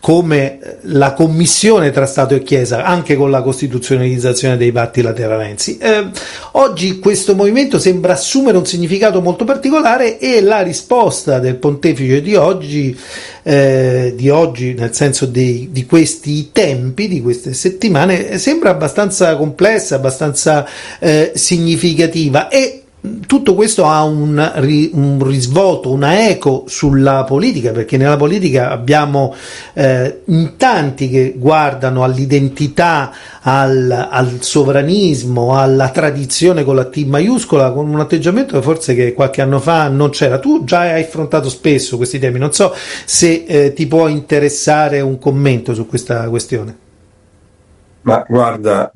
come la commissione tra Stato e Chiesa, anche con la costituzionalizzazione dei patti lateranensi. Oggi questo movimento sembra assumere un significato molto particolare, e la risposta del pontefice di oggi nel senso di questi tempi, di queste settimane, sembra abbastanza complessa, abbastanza significativa, e tutto questo ha un risvolto, una eco sulla politica, perché nella politica abbiamo in tanti che guardano all'identità, al sovranismo, alla tradizione con la T maiuscola, con un atteggiamento forse che qualche anno fa non c'era. Tu già hai affrontato spesso questi temi, non so se ti può interessare un commento su questa questione. Ma guarda,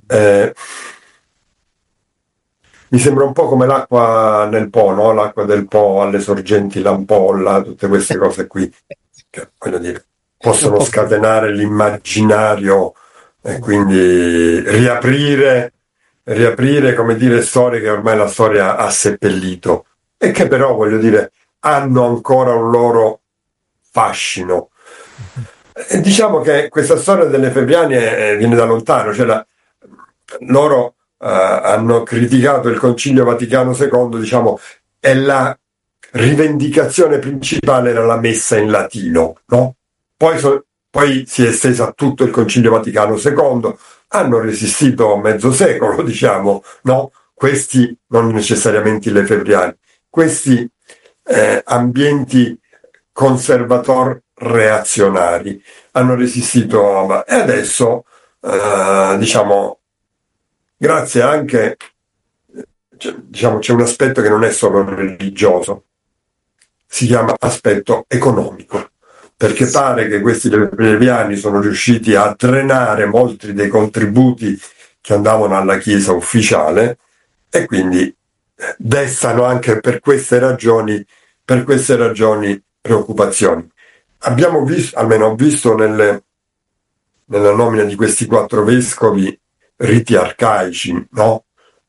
mi sembra un po' come l'acqua nel Po, no? L'acqua del Po alle sorgenti, l'ampolla, tutte queste cose qui, che, voglio dire, possono scatenare l'immaginario e quindi riaprire, come dire, storie che ormai la storia ha seppellito e che però, voglio dire, hanno ancora un loro fascino. E diciamo che questa storia delle Fabriane viene da lontano, cioè loro hanno criticato il Concilio Vaticano II, diciamo, e la rivendicazione principale era la messa in latino, no? Poi si è estesa a tutto il Concilio Vaticano II, hanno resistito mezzo secolo, diciamo, no? Questi, non necessariamente le Fabriane, questi ambienti conservator reazionari hanno resistito, e adesso diciamo, grazie anche, diciamo, c'è un aspetto che non è solo religioso, si chiama aspetto economico, perché pare che questi leviani sono riusciti a drenare molti dei contributi che andavano alla Chiesa ufficiale, e quindi destano anche per queste ragioni preoccupazioni. Abbiamo visto, almeno ho visto nella nomina di questi 4 vescovi, riti arcaici, no?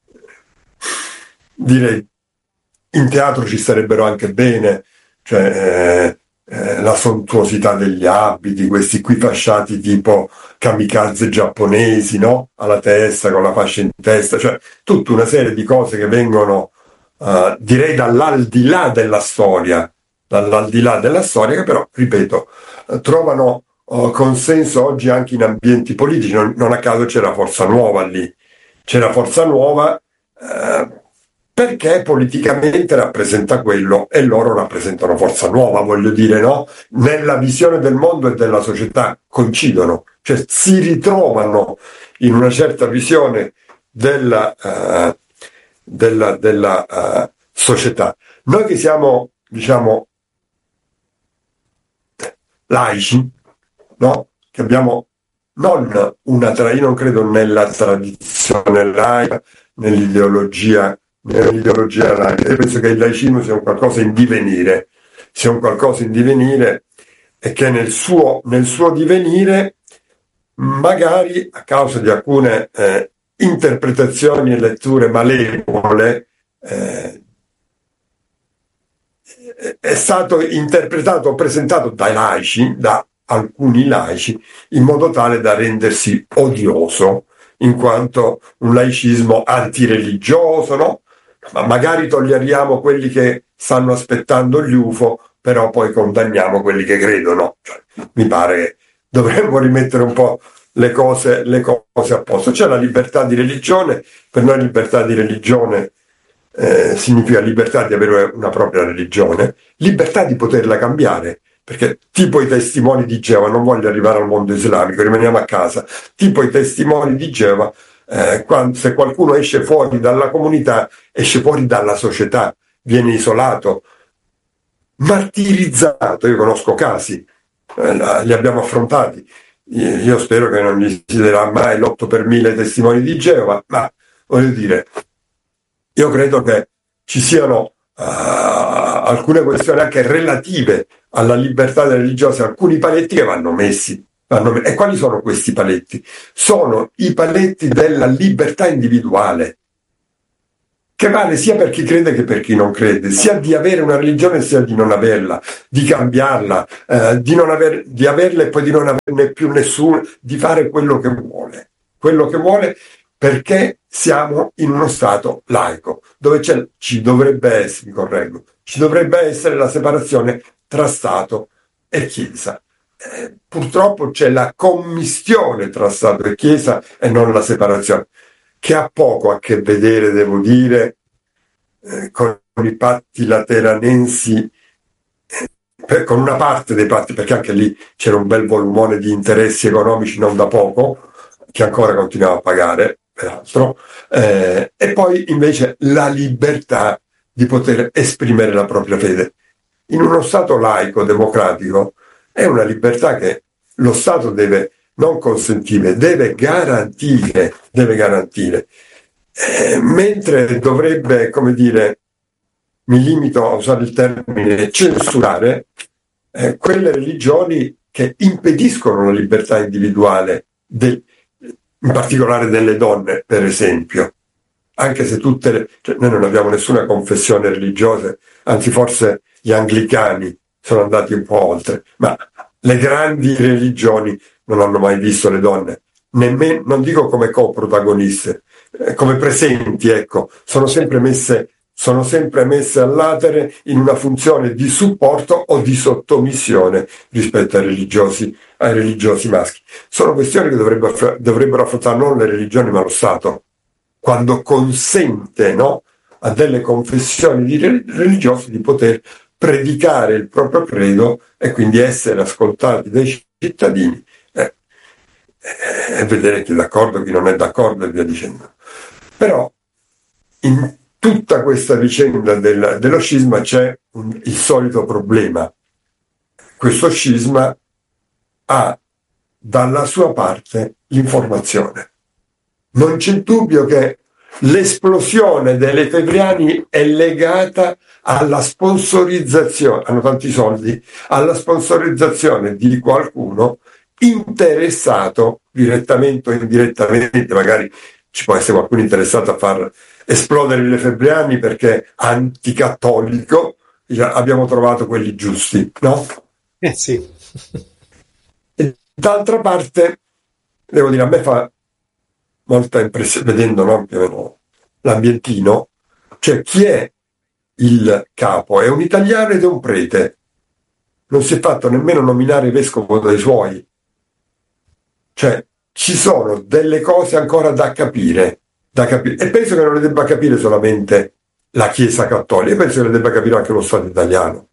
Direi in teatro ci starebbero anche bene, cioè la sontuosità degli abiti, questi qui fasciati tipo kamikaze giapponesi, no? Alla testa, con la fascia in testa, cioè tutta una serie di cose che vengono, direi, dall'aldilà della storia, che però, ripeto, trovano consenso oggi anche in ambienti politici. Non a caso c'era Forza Nuova lì, perché politicamente rappresenta quello e loro rappresentano Forza Nuova, voglio dire, no? Nella visione del mondo e della società coincidono, cioè si ritrovano in una certa visione della società. Noi che siamo, diciamo, laici, no? Che abbiamo io non credo nella tradizione laica, nell'ideologia laica. Io penso che il laicismo sia un qualcosa in divenire, e che nel suo divenire, magari a causa di alcune interpretazioni e letture malevole, è stato interpretato o presentato da alcuni laici, in modo tale da rendersi odioso, in quanto un laicismo antireligioso, no? Ma magari togliamo quelli che stanno aspettando gli UFO, però poi condanniamo quelli che credono. Cioè, mi pare che dovremmo rimettere un po' le cose a posto. C'è la libertà di religione, per noi libertà di religione significa libertà di avere una propria religione, libertà di poterla cambiare, perché tipo i testimoni di Geova, non voglio arrivare al mondo islamico, rimaniamo a casa, tipo i testimoni di Geova, se qualcuno esce fuori dalla comunità, esce fuori dalla società, viene isolato, martirizzato. Io conosco casi, li abbiamo affrontati. Io spero che non gli si darà mai l'8 per 1000 testimoni di Geova, ma voglio dire, io credo che ci siano alcune questioni anche relative alla libertà religiosa, alcuni paletti che vanno messi. E quali sono questi paletti? Sono i paletti della libertà individuale, che vale sia per chi crede che per chi non crede, sia di avere una religione sia di non averla, di cambiarla, di averla e poi di non averne più nessuno, di fare quello che vuole perché siamo in uno stato laico, dove ci dovrebbe essere, mi correggo, ci dovrebbe essere la separazione tra Stato e Chiesa. Purtroppo c'è la commistione tra Stato e Chiesa e non la separazione, che ha poco a che vedere, devo dire, con i patti lateranensi, con una parte dei patti, perché anche lì c'era un bel volumone di interessi economici non da poco, che ancora continuava a pagare, peraltro, e poi invece la libertà di poter esprimere la propria fede. In uno Stato laico, democratico, è una libertà che lo Stato deve non consentire, deve garantire, mentre dovrebbe, come dire, mi limito a usare il termine censurare, quelle religioni che impediscono la libertà individuale, in particolare delle donne, per esempio. Anche se noi non abbiamo nessuna confessione religiosa, anzi forse gli anglicani sono andati un po' oltre, ma le grandi religioni non hanno mai visto le donne, nemmeno, non dico come coprotagoniste, come presenti, ecco, sono sempre messe all'atere in una funzione di supporto o di sottomissione rispetto ai religiosi maschi. Sono questioni che dovrebbero affrontare non le religioni ma lo Stato, quando consente, no, a delle confessioni religiose di poter predicare il proprio credo e quindi essere ascoltati dai cittadini e vedere chi è d'accordo, chi non è d'accordo e via dicendo. Però in tutta questa vicenda dello scisma c'è il solito problema. Questo scisma ha dalla sua parte l'informazione. Non c'è dubbio che l'esplosione dei lefebvriani è legata alla sponsorizzazione, hanno tanti soldi, alla sponsorizzazione di qualcuno interessato, direttamente o indirettamente, magari ci può essere qualcuno interessato a far esplodere i lefebvriani perché anticattolico, abbiamo trovato quelli giusti, no? Sì. D'altra parte, devo dire, a me fa molta impressione, vedendo, no, più o meno l'ambientino, cioè chi è il capo? È un italiano ed è un prete. Non si è fatto nemmeno nominare vescovo dai suoi. Cioè, ci sono delle cose ancora da capire. E penso che non le debba capire solamente la Chiesa cattolica, penso che le debba capire anche lo Stato italiano.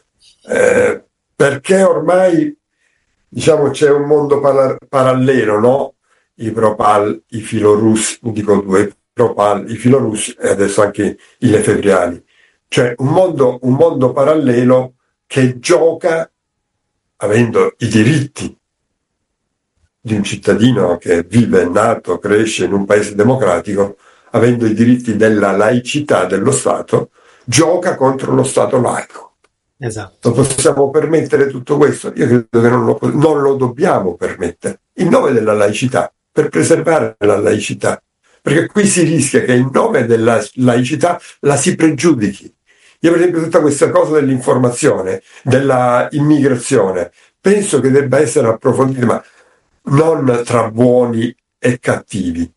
Perché ormai, diciamo, c'è un mondo parallelo, no? I propal, i filorussi, dico due, i propal, i filorussi e adesso anche i lefebvriani. Cioè un mondo parallelo che gioca avendo i diritti di un cittadino che vive, è nato, cresce in un paese democratico, avendo i diritti della laicità dello Stato, gioca contro lo Stato laico. Esatto. Non possiamo permettere tutto questo? Io credo che non lo dobbiamo permettere, in nome della laicità, per preservare la laicità, perché qui si rischia che in nome della laicità la si pregiudichi. Io per esempio tutta questa cosa dell'informazione, della immigrazione, penso che debba essere approfondita, ma non tra buoni e cattivi,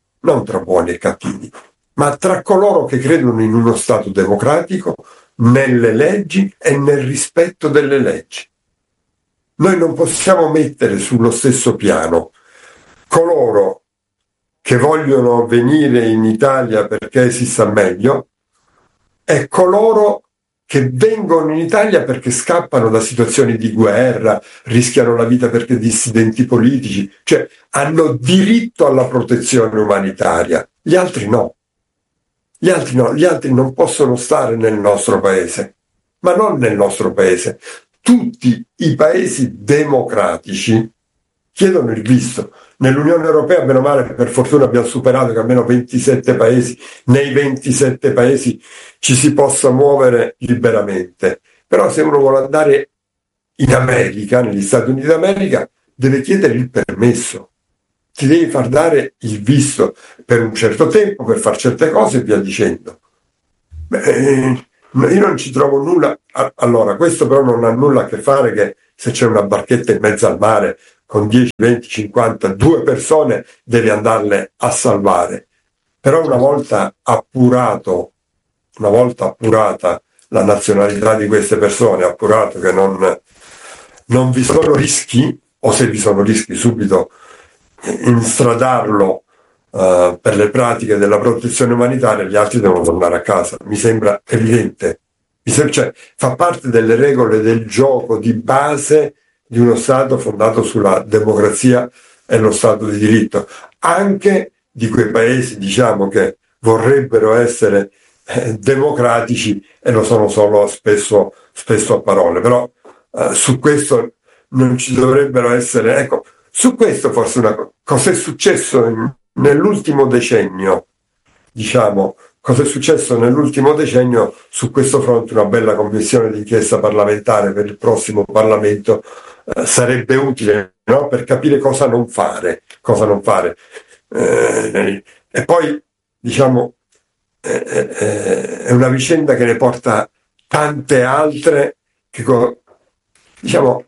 ma tra coloro che credono in uno Stato democratico, nelle leggi e nel rispetto delle leggi. Noi non possiamo mettere sullo stesso piano coloro che vogliono venire in Italia perché si sta meglio e coloro che vengono in Italia perché scappano da situazioni di guerra, rischiano la vita perché dissidenti politici, cioè hanno diritto alla protezione umanitaria, gli altri no. Gli altri non possono stare nel nostro paese, ma non nel nostro paese. Tutti i paesi democratici chiedono il visto. Nell'Unione Europea, meno male, per fortuna abbiamo superato che almeno 27 paesi, nei 27 paesi ci si possa muovere liberamente. Però se uno vuole andare in America, negli Stati Uniti d'America, deve chiedere il permesso. Ti devi far dare il visto per un certo tempo, per fare certe cose e via dicendo. Io non ci trovo nulla. Allora, questo però non ha nulla a che fare che se c'è una barchetta in mezzo al mare con 10, 20, 50, due persone devi andarle a salvare. Però una volta appurata la nazionalità di queste persone, appurato che non vi sono rischi, o se vi sono rischi subito instradarlo per le pratiche della protezione umanitaria, gli altri devono tornare a casa. Mi sembra evidente. Cioè, fa parte delle regole del gioco di base di uno Stato fondato sulla democrazia e lo Stato di diritto, anche di quei paesi, diciamo, che vorrebbero essere democratici e lo sono solo spesso a parole. Però su questo non ci dovrebbero essere. Ecco, su questo forse cosa è successo nell'ultimo decennio, diciamo, cosa è successo nell'ultimo decennio su questo fronte. Una bella commissione d'inchiesta parlamentare per il prossimo Parlamento sarebbe utile, no? Per capire cosa non fare. E poi, diciamo, è una vicenda che ne porta tante altre che, diciamo,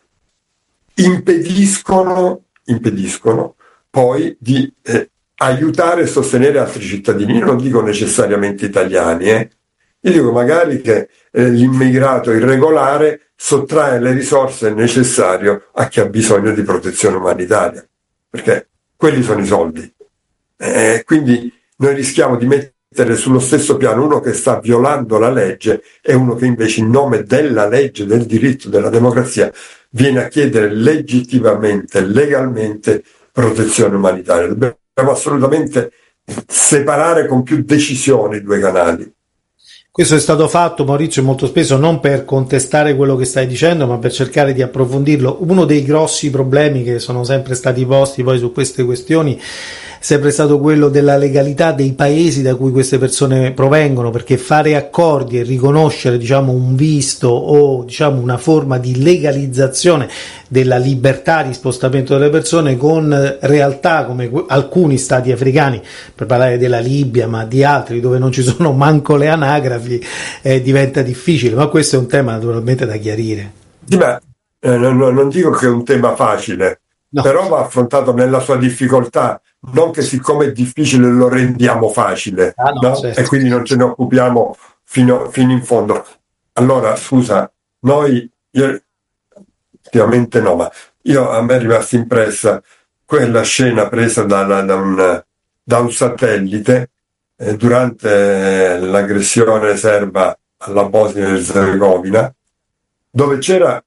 impediscono poi di aiutare e sostenere altri cittadini. Io non dico necessariamente italiani, io dico magari che l'immigrato irregolare sottrae le risorse necessarie a chi ha bisogno di protezione umanitaria, perché quelli sono i soldi. Quindi noi rischiamo di mettere sullo stesso piano uno che sta violando la legge e uno che invece in nome della legge, del diritto, della democrazia viene a chiedere legittimamente, legalmente protezione umanitaria. Dobbiamo assolutamente separare con più decisione i due canali. Questo è stato fatto, Maurizio, molto spesso non per contestare quello che stai dicendo, ma per cercare di approfondirlo. Uno dei grossi problemi che sono sempre stati posti poi su queste questioni è sempre stato quello della legalità dei paesi da cui queste persone provengono, perché fare accordi e riconoscere, diciamo, un visto o, diciamo, una forma di legalizzazione della libertà di spostamento delle persone con realtà come alcuni stati africani, per parlare della Libia, ma di altri dove non ci sono manco le anagrafi, diventa difficile. Ma questo è un tema naturalmente da chiarire. Sì, ma non dico che è un tema facile, no, però va affrontato nella sua difficoltà, non che siccome è difficile lo rendiamo facile, no? Certo. E quindi non ce ne occupiamo fino in fondo. Allora, scusa, io effettivamente no, ma a me è rimasta impressa quella scena presa da un satellite durante l'aggressione serba alla Bosnia e Erzegovina, dove c'era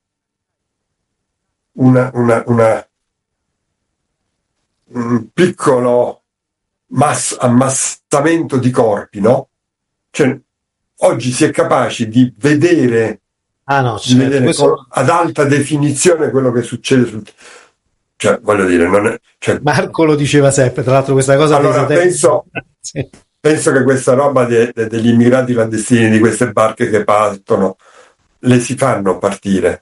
un piccolo ammassamento di corpi, no? Cioè, oggi si è capaci di vedere, certo, ad alta definizione quello che succede cioè, voglio dire, non è, cioè, Marco lo diceva sempre, tra l'altro, questa cosa. Allora penso che questa roba degli immigrati clandestini, di queste barche che partono, le si fanno partire,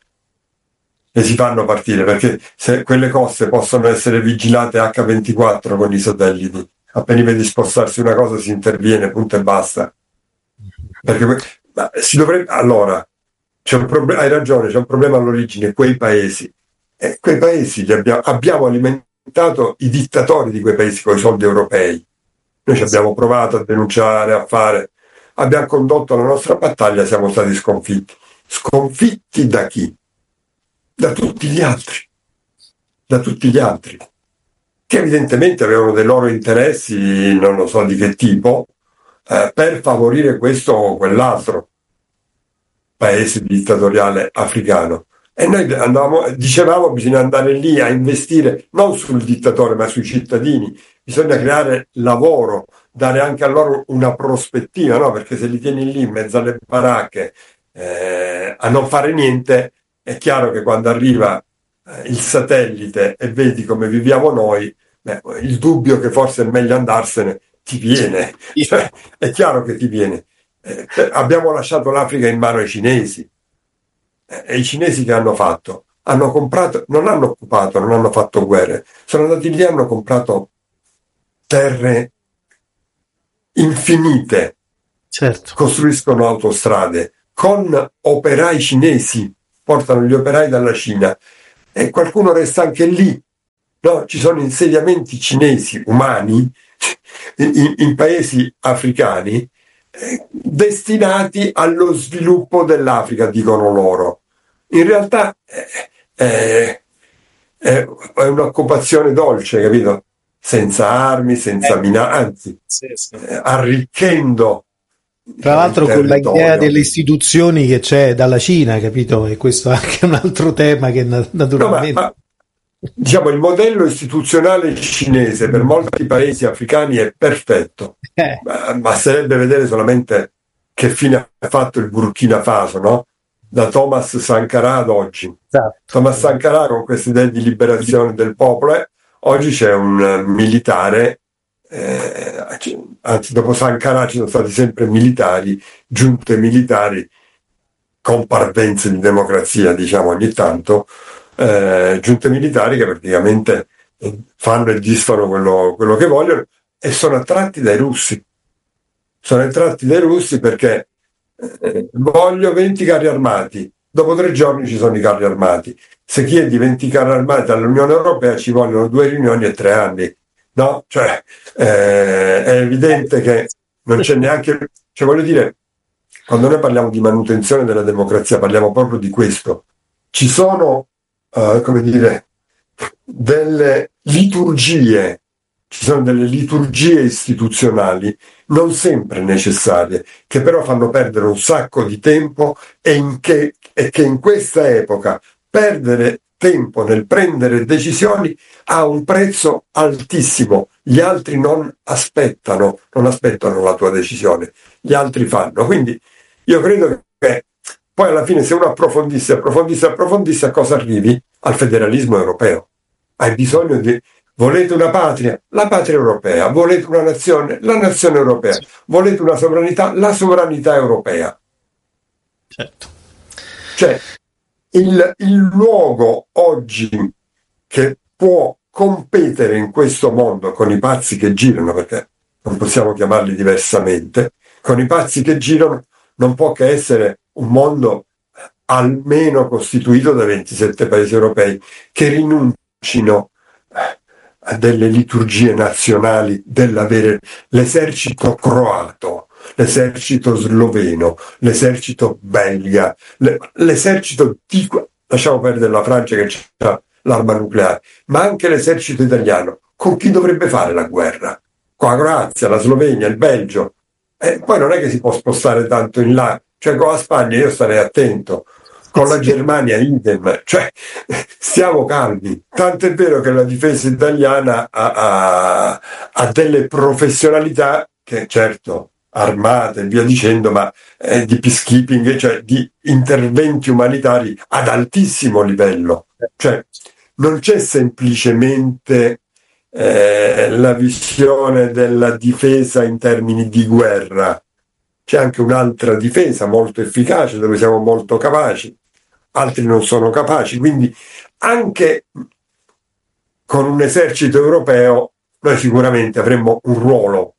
perché se quelle coste possono essere vigilate H24 con i satelliti, appena vedi spostarsi una cosa si interviene, punto e basta. Perché si dovrebbe, allora c'è un problema, hai ragione, c'è un problema all'origine. Quei paesi abbiamo alimentato i dittatori di quei paesi con i soldi europei. Noi ci abbiamo provato a denunciare, a fare, abbiamo condotto la nostra battaglia, siamo stati sconfitti da chi? Da tutti gli altri, che evidentemente avevano dei loro interessi, non lo so di che tipo, per favorire questo o quell'altro paese dittatoriale africano. E noi dicevamo bisogna andare lì a investire non sul dittatore ma sui cittadini, bisogna creare lavoro, dare anche a loro una prospettiva, no? Perché se li tieni lì in mezzo alle baracche a non fare niente, è chiaro che quando arriva il satellite e vedi come viviamo noi, il dubbio che forse è meglio andarsene ti viene, cioè, è chiaro che ti viene. Abbiamo lasciato l'Africa in mano ai cinesi, e i cinesi che hanno fatto? Hanno comprato, non hanno occupato, non hanno fatto guerre, sono andati lì e hanno comprato terre infinite certo. costruiscono autostrade con operai cinesi, portano gli operai dalla Cina e qualcuno resta anche lì. No, ci sono insediamenti cinesi umani in paesi africani destinati allo sviluppo dell'Africa, dicono loro. In realtà è un'occupazione dolce, capito? Senza armi, senza minacce, anzi, arricchendo. Tra l'altro con l'idea delle istituzioni che c'è dalla Cina, capito? E questo è anche un altro tema che naturalmente... No, diciamo, il modello istituzionale cinese per molti paesi africani è perfetto, basterebbe vedere solamente che fine ha fatto il Burkina Faso, no? Da Thomas Sankara ad oggi. Esatto. Thomas Sankara con questa idea di liberazione del popolo, oggi c'è un militare, anzi dopo Sankara ci sono stati sempre militari, giunte militari con parvenze di democrazia, diciamo ogni tanto, giunte militari che praticamente fanno e disfano quello che vogliono e sono attratti dai russi. Sono attratti dai russi perché voglio 20 carri armati. Dopo 3 giorni ci sono i carri armati. Se chiedi 20 carri armati all'Unione Europea ci vogliono 2 riunioni e 3 anni. No? Cioè, è evidente che non c'è neanche... Cioè, voglio dire, quando noi parliamo di manutenzione della democrazia parliamo proprio di questo. Ci sono come dire, delle liturgie, ci sono delle liturgie istituzionali non sempre necessarie, che però fanno perdere un sacco di tempo e che in questa epoca perdere tempo nel prendere decisioni ha un prezzo altissimo. Gli altri non aspettano la tua decisione, gli altri fanno. Quindi io credo che poi alla fine se uno approfondisse a cosa arrivi? Al federalismo europeo. Hai bisogno di... Volete una patria? La patria europea. Volete una nazione? La nazione europea. Volete una sovranità? La sovranità europea. Certo. Cioè, il luogo oggi che può competere in questo mondo con i pazzi che girano, perché non possiamo chiamarli diversamente, con i pazzi che girano non può che essere un mondo almeno costituito da 27 paesi europei che rinuncino a delle liturgie nazionali dell'avere l'esercito croato, l'esercito sloveno, l'esercito belga, l'esercito di... lasciamo perdere la Francia che ha l'arma nucleare, ma anche l'esercito italiano. Con chi dovrebbe fare la guerra? Con la Croazia, la Slovenia, il Belgio. Poi non è che si può spostare tanto in là, cioè con la Spagna io starei attento, con la Germania idem, cioè stiamo calmi. Tanto è vero che la difesa italiana ha delle professionalità che certo armate e via dicendo, ma di peacekeeping, cioè di interventi umanitari ad altissimo livello. Cioè non c'è semplicemente la visione della difesa in termini di guerra, c'è anche un'altra difesa molto efficace dove siamo molto capaci, altri non sono capaci, quindi anche con un esercito europeo noi sicuramente avremmo un ruolo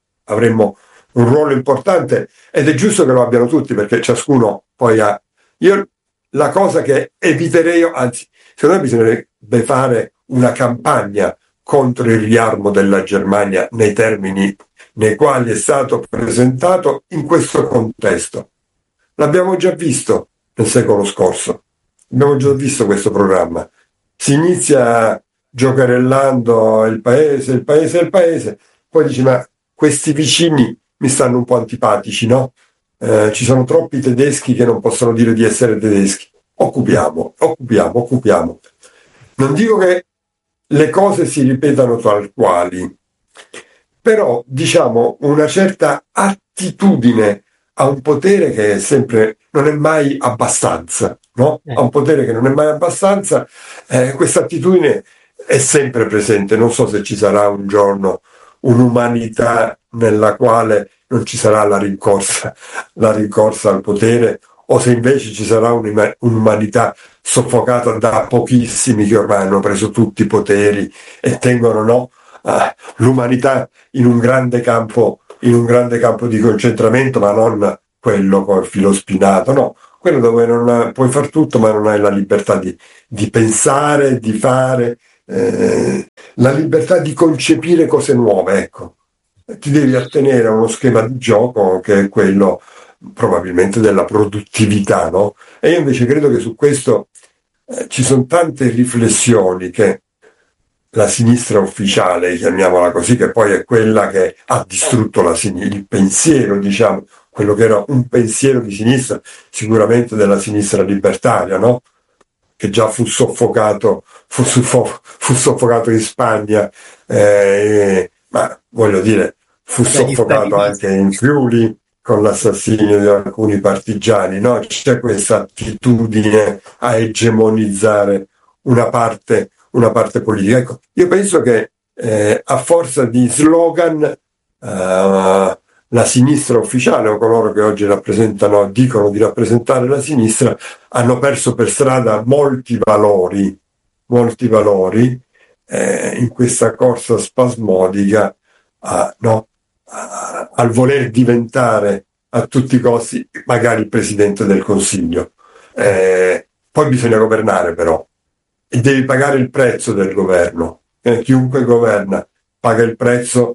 importante ed è giusto che lo abbiano tutti perché ciascuno poi ha... Io la cosa che eviterei, anzi secondo me bisognerebbe fare una campagna contro il riarmo della Germania nei termini nei quali è stato presentato in questo contesto. L'abbiamo già visto nel secolo scorso, abbiamo già visto questo programma. Si inizia giocherellando il paese, poi dici ma questi vicini mi stanno un po' antipatici, no? Ci sono troppi tedeschi che non possono dire di essere tedeschi. Occupiamo. Non dico che le cose si ripetano tal quali, però diciamo una certa attitudine a un potere che è sempre, non è mai abbastanza, no? A un potere che non è mai abbastanza, questa attitudine è sempre presente. Non so se ci sarà un giorno un'umanità nella quale non ci sarà la rincorsa al potere, o se invece ci sarà un'umanità soffocata da pochissimi che ormai hanno preso tutti i poteri e tengono l'umanità in un grande campo in un grande campo di concentramento, ma non quello col filo spinato, no, quello dove non puoi far tutto, ma non hai la libertà di pensare, di fare, la libertà di concepire cose nuove, ecco. Ti devi attenere a uno schema di gioco che è quello probabilmente della produttività, no? E io invece credo che su questo ci sono tante riflessioni che la sinistra ufficiale, chiamiamola così, che poi è quella che ha distrutto il pensiero, diciamo, quello che era un pensiero di sinistra, sicuramente della sinistra libertaria, no? Che già fu soffocato in Spagna, ma voglio dire, fu soffocato anche in Friuli con l'assassinio di alcuni partigiani, no? C'è questa attitudine a egemonizzare una parte politica. Ecco, io penso che a forza di slogan la sinistra ufficiale o coloro che oggi dicono di rappresentare la sinistra hanno perso per strada molti valori in questa corsa spasmodica al voler diventare a tutti i costi magari il Presidente del Consiglio. Poi bisogna governare però, e devi pagare il prezzo del governo. Chiunque governa paga il prezzo.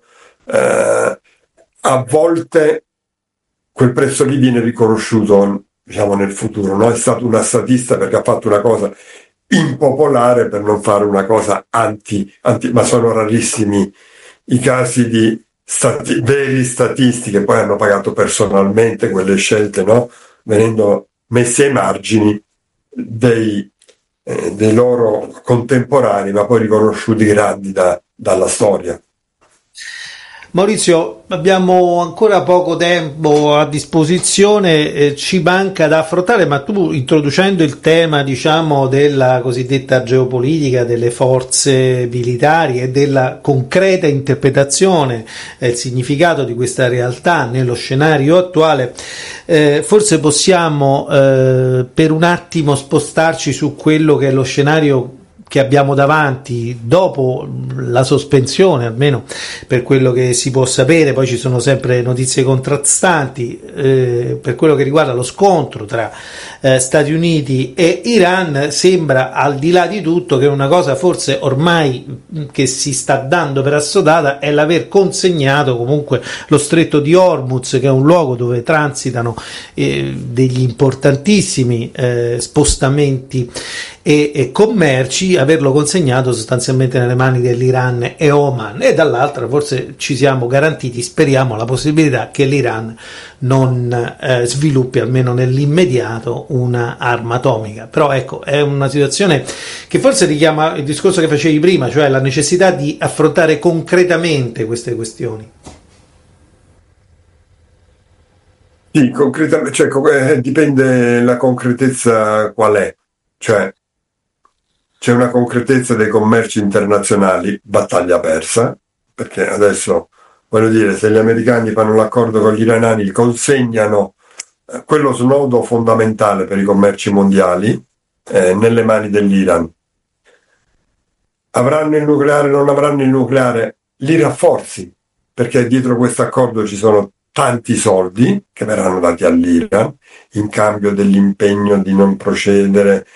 A volte quel prezzo lì viene riconosciuto, diciamo, nel futuro, no? È stato una statista perché ha fatto una cosa impopolare per non fare una cosa anti, ma sono rarissimi i casi di veri statisti che poi hanno pagato personalmente quelle scelte, no? Venendo messi ai margini dei loro contemporanei, ma poi riconosciuti grandi dalla storia. Maurizio, abbiamo ancora poco tempo a disposizione, ci manca da affrontare, ma tu, introducendo il tema, diciamo, della cosiddetta geopolitica, delle forze militari e della concreta interpretazione del significato di questa realtà nello scenario attuale, forse possiamo per un attimo spostarci su quello che è lo scenario che abbiamo davanti dopo la sospensione, almeno per quello che si può sapere. Poi ci sono sempre notizie contrastanti per quello che riguarda lo scontro tra Stati Uniti e Iran. Sembra, al di là di tutto, che una cosa forse ormai che si sta dando per assodata è l'aver consegnato comunque lo stretto di Hormuz, che è un luogo dove transitano degli importantissimi spostamenti e commerci, averlo consegnato sostanzialmente nelle mani dell'Iran e Oman, e dall'altra forse ci siamo garantiti, speriamo, la possibilità che l'Iran non sviluppi, almeno nell'immediato, una arma atomica. Però ecco, è una situazione che forse richiama il discorso che facevi prima, cioè la necessità di affrontare concretamente queste questioni. Sì, concretamente, cioè, dipende la concretezza qual è, cioè c'è una concretezza dei commerci internazionali, battaglia persa, perché adesso, voglio dire, se gli americani fanno l'accordo con gli iraniani, consegnano quello snodo fondamentale per i commerci mondiali nelle mani dell'Iran. Avranno il nucleare, non avranno il nucleare, li rafforzi, perché dietro questo accordo ci sono tanti soldi che verranno dati all'Iran in cambio dell'impegno di non procedere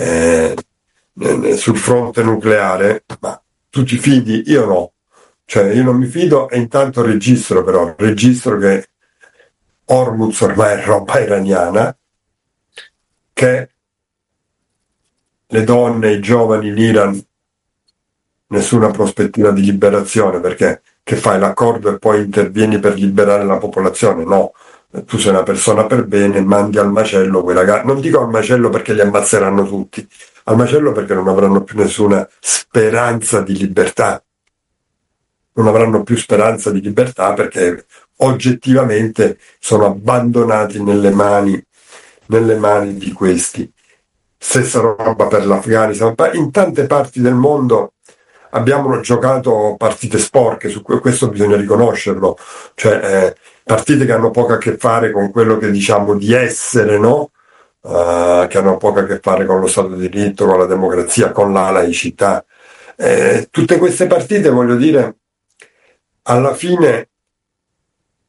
sul fronte nucleare. Ma tu ti fidi? Io no, cioè io non mi fido, e intanto registro che Hormuz ormai è roba iraniana, che le donne, i giovani, l'Iran, nessuna prospettiva di liberazione, perché che fai l'accordo e poi intervieni per liberare la popolazione? No, tu sei una persona per bene, mandi al macello quei ragazzi. Non dico al macello perché li ammazzeranno tutti, al macello perché non avranno più nessuna speranza di libertà. Non avranno più speranza di libertà perché oggettivamente sono abbandonati nelle mani di questi. Stessa roba per l'Afghanistan. In tante parti del mondo abbiamo giocato partite sporche, su questo bisogna riconoscerlo, cioè partite che hanno poco a che fare con quello che diciamo di essere, no? Che hanno poco a che fare con lo Stato di diritto, con la democrazia, con la laicità. Tutte queste partite, voglio dire, alla fine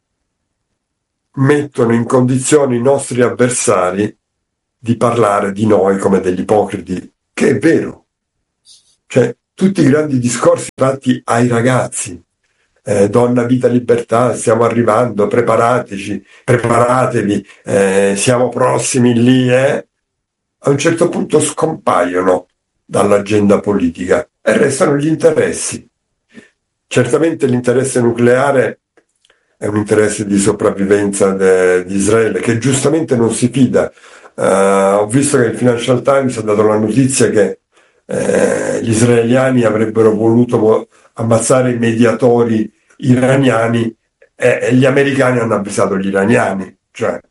mettono in condizione i nostri avversari di parlare di noi come degli ipocriti, che è vero. Cioè, tutti i grandi discorsi fatti ai ragazzi, donna, vita, libertà, stiamo arrivando, preparatevi, siamo prossimi lì, a un certo punto scompaiono dall'agenda politica e restano gli interessi. Certamente l'interesse nucleare è un interesse di sopravvivenza di Israele, che giustamente non si fida. Ho visto che il Financial Times ha dato la notizia che gli israeliani avrebbero voluto ammazzare i mediatori iraniani e gli americani hanno avvisato gli iraniani. Cioè,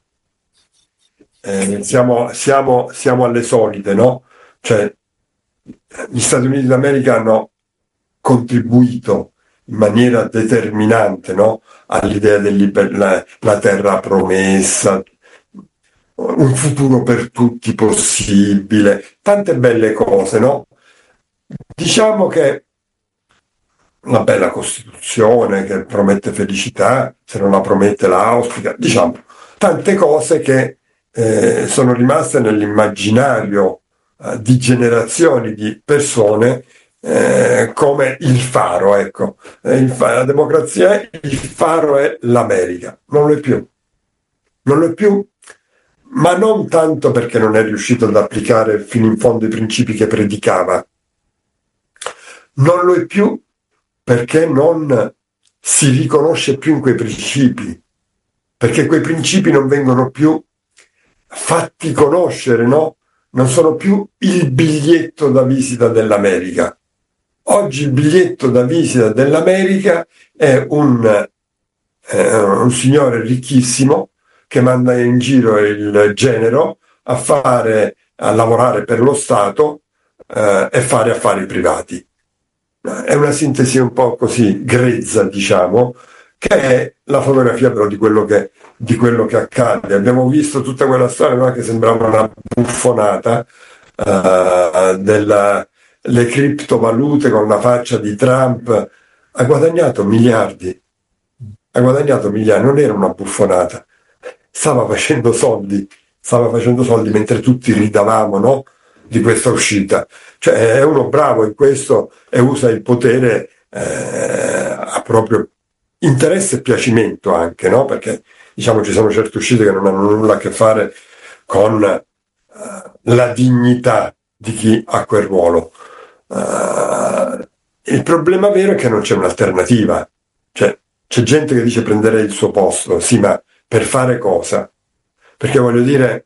siamo alle solite, no? Cioè, gli Stati Uniti d'America hanno contribuito in maniera determinante, no? All'idea della terra promessa, un futuro per tutti possibile, tante belle cose, no? Diciamo che una bella Costituzione che promette felicità, se non la promette la auspica, diciamo, tante cose che sono rimaste nell'immaginario di generazioni di persone come il faro, ecco. La democrazia, il faro è l'America, non lo è più, ma non tanto perché non è riuscito ad applicare fino in fondo i principi che predicava, non lo è più perché non si riconosce più in quei principi, perché quei principi non vengono più fatti conoscere, no? Non sono più il biglietto da visita dell'America. Oggi il biglietto da visita dell'America è un signore ricchissimo che manda in giro il genero a lavorare per lo Stato e fare affari privati. È una sintesi un po' così grezza, diciamo, che è la fotografia però di quello che accade. Abbiamo visto tutta quella storia, no? Che sembrava una buffonata le criptovalute con la faccia di Trump. Ha guadagnato miliardi, non era una buffonata, stava facendo soldi mentre tutti ridavamo, no? Di questa uscita. Cioè è uno bravo in questo e usa il potere a proprio interesse e piacimento anche, no? Perché diciamo ci sono certe uscite che non hanno nulla a che fare con la dignità di chi ha quel ruolo. Il problema vero è che non c'è un'alternativa. Cioè, c'è gente che dice prenderei il suo posto, sì, ma per fare cosa? Perché voglio dire,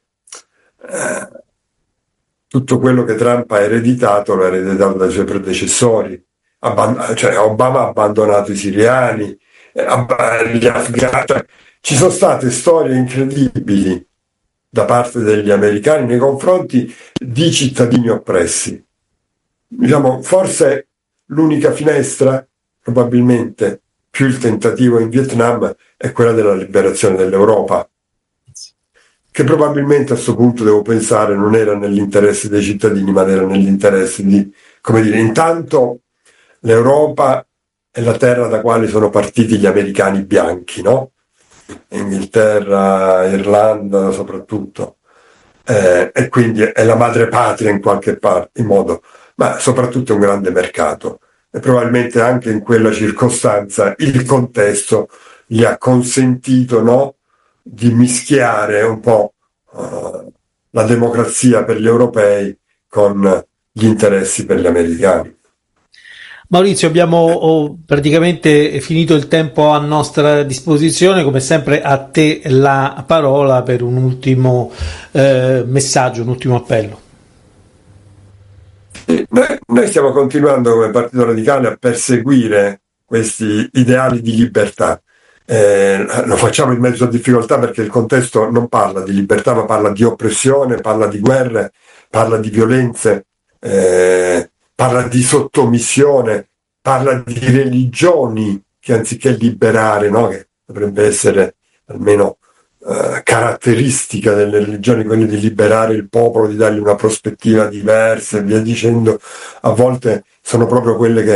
tutto quello che Trump ha ereditato l'ha ereditato dai suoi predecessori. Cioè, Obama ha abbandonato i siriani, gli afghani. Cioè, ci sono state storie incredibili da parte degli americani nei confronti di cittadini oppressi. Diciamo, forse l'unica finestra, probabilmente più il tentativo in Vietnam, è quella della liberazione dell'Europa, che probabilmente a questo punto devo pensare non era nell'interesse dei cittadini, ma era nell'interesse di, come dire, intanto l'Europa è la terra da quale sono partiti gli americani bianchi, no? Inghilterra, Irlanda soprattutto, e quindi è la madre patria in qualche parte, in modo, ma soprattutto è un grande mercato e probabilmente anche in quella circostanza il contesto gli ha consentito, no, di mischiare un po' la democrazia per gli europei con gli interessi per gli americani. Maurizio, abbiamo praticamente finito il tempo a nostra disposizione. Come sempre a te la parola per un ultimo messaggio, un ultimo appello. Noi stiamo continuando come Partito Radicale a perseguire questi ideali di libertà. Lo facciamo in mezzo a difficoltà perché il contesto non parla di libertà, ma parla di oppressione, parla di guerre, parla di violenze, parla di sottomissione, parla di religioni che anziché liberare, no? Che dovrebbe essere almeno caratteristica delle religioni, quelle di liberare il popolo, di dargli una prospettiva diversa e via dicendo, a volte sono proprio quelle che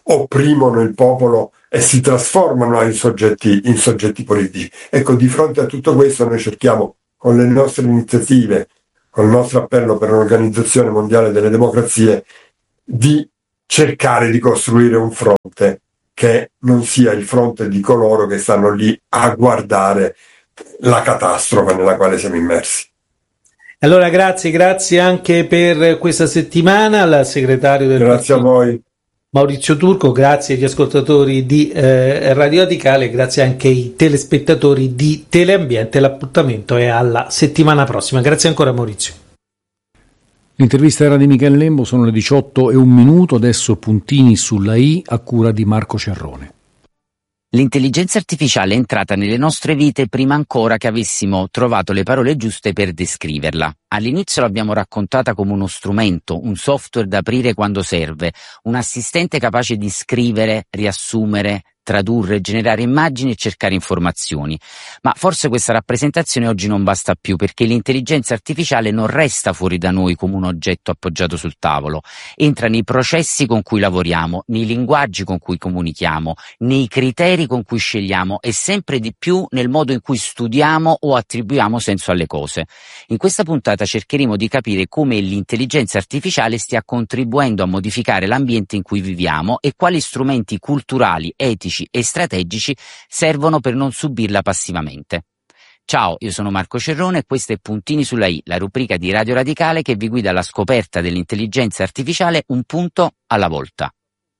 opprimono il popolo e si trasformano in soggetti politici. Ecco, di fronte a tutto questo noi cerchiamo con le nostre iniziative, con il nostro appello per l'Organizzazione Mondiale delle Democrazie, di cercare di costruire un fronte che non sia il fronte di coloro che stanno lì a guardare la catastrofe nella quale siamo immersi. Allora grazie anche per questa settimana al segretario del Grazie a voi. Maurizio Turco, grazie agli ascoltatori di Radio Radicale, grazie anche ai telespettatori di Teleambiente. L'appuntamento è alla settimana prossima. Grazie ancora Maurizio. L'intervista era di Michele Lembo, sono le 18:01, adesso puntini sulla I a cura di Marco Cerrone. L'intelligenza artificiale è entrata nelle nostre vite prima ancora che avessimo trovato le parole giuste per descriverla. All'inizio l'abbiamo raccontata come uno strumento, un software da aprire quando serve, un assistente capace di scrivere, riassumere, tradurre, generare immagini e cercare informazioni. Ma forse questa rappresentazione oggi non basta più, perché l'intelligenza artificiale non resta fuori da noi come un oggetto appoggiato sul tavolo. Entra nei processi con cui lavoriamo, nei linguaggi con cui comunichiamo, nei criteri con cui scegliamo e sempre di più nel modo in cui studiamo o attribuiamo senso alle cose. In questa puntata cercheremo di capire come l'intelligenza artificiale stia contribuendo a modificare l'ambiente in cui viviamo e quali strumenti culturali, etici e strategici servono per non subirla passivamente. Ciao, io sono Marco Cerrone e questo è Puntini sulla I, la rubrica di Radio Radicale che vi guida alla scoperta dell'intelligenza artificiale un punto alla volta.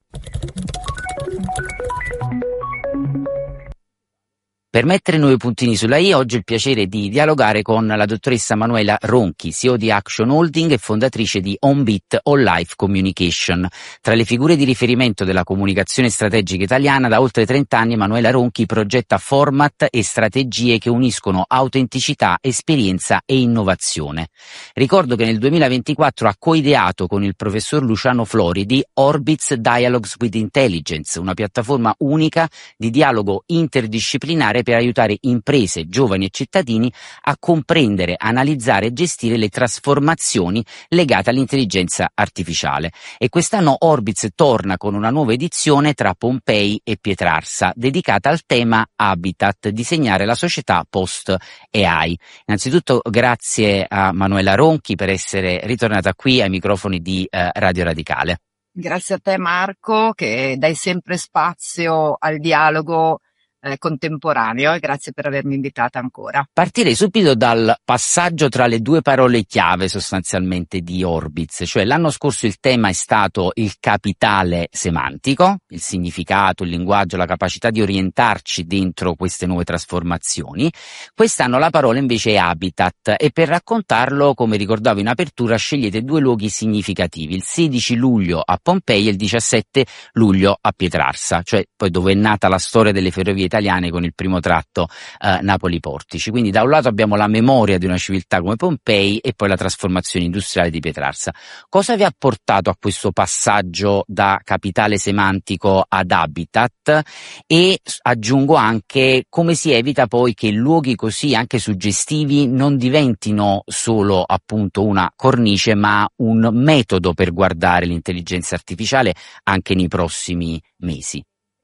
Per mettere nuovi puntini sulla I, oggi ho il piacere di dialogare con la dottoressa Manuela Ronchi, CEO di Action Holding e fondatrice di OnBeat All Life Communication. Tra le figure di riferimento della comunicazione strategica italiana, da oltre 30 anni Manuela Ronchi progetta format e strategie che uniscono autenticità, esperienza e innovazione. Ricordo che nel 2024 ha coideato con il professor Luciano Floridi Orbitz Dialogues with Intelligence, una piattaforma unica di dialogo interdisciplinare per aiutare imprese, giovani e cittadini a comprendere, analizzare e gestire le trasformazioni legate all'intelligenza artificiale. E quest'anno Orbitz torna con una nuova edizione tra Pompei e Pietrarsa, dedicata al tema Habitat, disegnare la società post-AI. Innanzitutto grazie a Manuela Ronchi per essere ritornata qui ai microfoni di Radio Radicale. Grazie a te Marco, che dai sempre spazio al dialogo contemporaneo, e grazie per avermi invitata ancora. Partirei subito dal passaggio tra le due parole chiave sostanzialmente di Orbitz, cioè l'anno scorso il tema è stato il capitale semantico, il significato, il linguaggio, la capacità di orientarci dentro queste nuove trasformazioni. Quest'anno la parola invece è habitat e per raccontarlo, come ricordavo in apertura, scegliete due luoghi significativi, il 16 luglio a Pompei e il 17 luglio a Pietrarsa, cioè poi dove è nata la storia delle ferrovie italiane con il primo tratto Napoli-Portici. Quindi da un lato abbiamo la memoria di una civiltà come Pompei e poi la trasformazione industriale di Pietrarsa. Cosa vi ha portato a questo passaggio da capitale semantico ad habitat? E aggiungo anche come si evita poi che luoghi così anche suggestivi non diventino solo appunto una cornice ma un metodo per guardare l'intelligenza artificiale anche nei prossimi mesi.